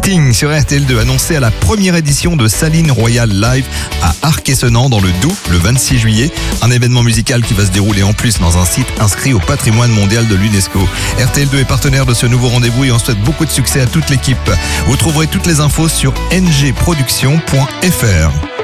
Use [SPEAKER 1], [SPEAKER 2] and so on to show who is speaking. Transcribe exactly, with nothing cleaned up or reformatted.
[SPEAKER 1] Sting sur R T L deux, annoncé à la première édition de Saline Royal Live à Arc-et-Senans dans le Doubs le vingt-six juillet. Un événement musical qui va se dérouler en plus dans un site inscrit au patrimoine mondial de l'UNESCO. R T L deux est partenaire de ce nouveau rendez-vous et on souhaite beaucoup de succès à toute l'équipe. Vous trouverez toutes les infos sur n g production point f r.